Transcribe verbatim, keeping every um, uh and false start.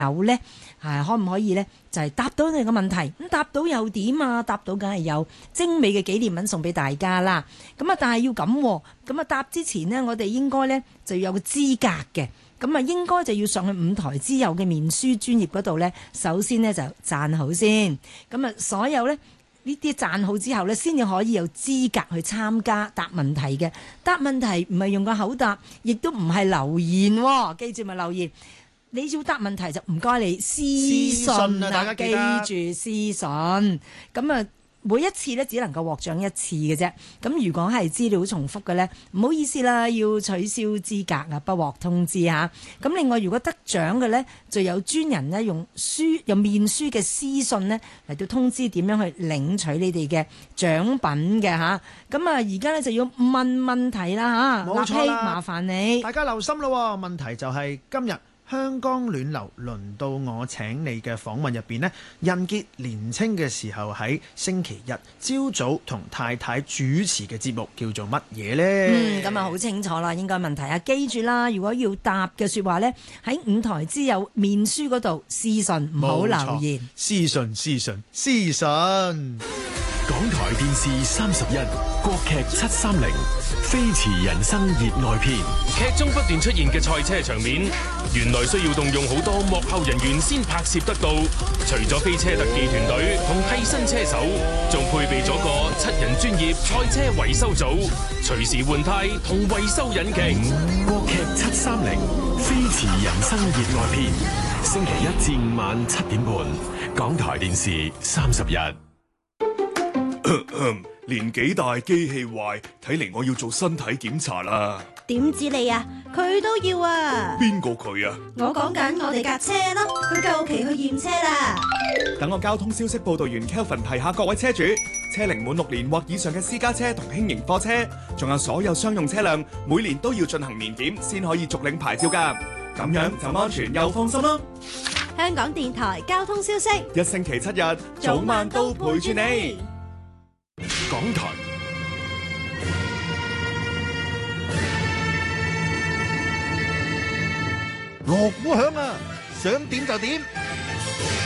友咧，係可唔可以咧就係、是、答到你個問題？咁答到又點啊？答到梗係有精美嘅紀念品送俾大家啦。咁啊，但係要咁，咁啊答之前呢，我哋應該咧就要有個資格嘅。咁啊，應該就要上去五台之友嘅面書專頁嗰度咧，首先呢就讚好先。咁啊，所有咧呢啲讚好之後咧，先至可以有資格去參加答問題嘅。答問題唔係用個口答，亦都唔係留言喎。記住咪留言。你要答問題就唔該你私信啊，大家記住私信。咁啊，每一次咧只能夠獲獎一次嘅啫。咁如果係資料重複嘅咧，唔好意思啦，要取消資格啊，不獲通知嚇。咁另外，如果得獎嘅咧，就有專人咧用書用面書嘅私信咧嚟到通知點樣去領取你哋嘅獎品嘅嚇。咁啊，而家咧就要問問題啦嚇。 冇錯啦， 麻煩你， 大家留心咯。問題就係今日香江暖流輪到我請你嘅訪問入邊呢，印傑年青嘅時候喺星期日朝早同太太主持嘅節目叫做乜嘢呢？ 嗯，咁啊好清楚啦，應該問題啊，記住啦，如果要答嘅説話呢，喺五台之友面書嗰度私信，唔好留言。 私信私信私信。 港台電視三十一，國劇七三零，飛馳人生熱愛篇。 劇中不斷出現嘅賽車場面，原來需要動用好多幕後人員先拍攝得到。除咗飛車特技團隊同替身車手，仲配備咗個七人專業賽車維修組，隨時換胎同維修引擎。 國劇七三零，飛馳人生熱愛篇，星期一至五晚七點半，港台電視三十一。 年紀大機器壞，睇嚟我要做身體檢查啦。 點知你啊？佢都要啊！ 邊個佢啊？ 我講緊我哋架車咯，佢夠期去驗車啦。 等我交通消息報道員 Kelvin 提下各位車主，車齡滿六年或以上嘅私家車同輕型貨車，仲有所有商用車輛，每年都要進行年檢先可以續領牌照㗎。咁樣就安全又放心啦。 香港電台交通消息， 一星期七日，早晚都陪住你。 港台鑼鼓響啊，想點就點，